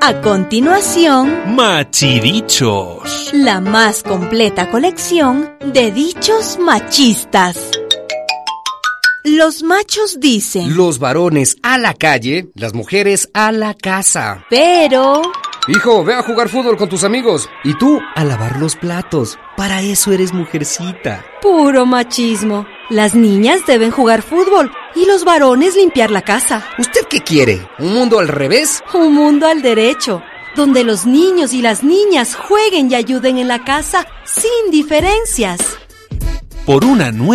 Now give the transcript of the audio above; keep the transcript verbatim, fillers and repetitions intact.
A continuación, Machidichos. La más completa colección de dichos machistas. Los machos dicen: los varones a la calle, las mujeres a la casa. Pero... hijo, ve a jugar fútbol con tus amigos. Y tú a lavar los platos. Para eso eres mujercita. Puro machismo. Las niñas deben jugar fútbol y los varones limpiar la casa. ¿Usted qué quiere? ¿Un mundo al revés? Un mundo al derecho, donde los niños y las niñas jueguen y ayuden en la casa sin diferencias. Por una nueva